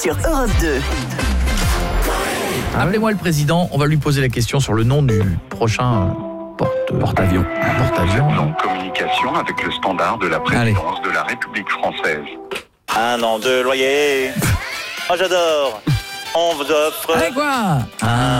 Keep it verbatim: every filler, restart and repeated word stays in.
sur Europe deux. Appelez-moi le président, on va lui poser la question sur le nom du prochain porte, porte-avions. Porte-avions. En communication avec le standard de la présidence de la République française. Un an de loyer. Oh, j'adore. On vous offre... Allez quoi ah.